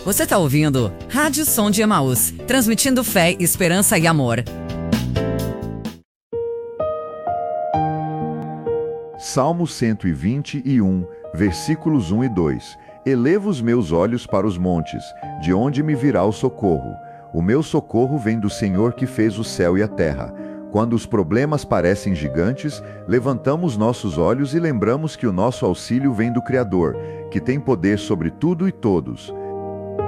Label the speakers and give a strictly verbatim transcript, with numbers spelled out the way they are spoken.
Speaker 1: Você está ouvindo Rádio Som de Emaús, transmitindo fé, esperança e amor.
Speaker 2: Salmo cento e vinte e um, versículos um e dois. Elevo os meus olhos para os montes, de onde me virá o socorro. O meu socorro vem do Senhor que fez o céu e a terra. Quando os problemas parecem gigantes, levantamos nossos olhos e lembramos que o nosso auxílio vem do Criador, que tem poder sobre tudo e todos.